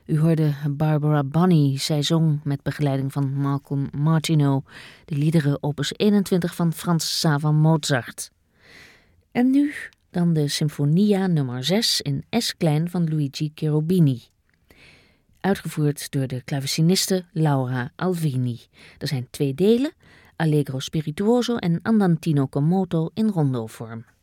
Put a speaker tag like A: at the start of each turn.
A: U hoorde Barbara Bonney. Zij zong met begeleiding van Malcolm Martineau de liederen opus 21 van Franz Xaver Mozart. En nu dan de Sinfonia nummer 6 in S-klein van Luigi Cherubini. Uitgevoerd door de klaveciniste Laura Alvini. Er zijn 2 delen, Allegro spirituoso en Andantino con moto in rondo vorm.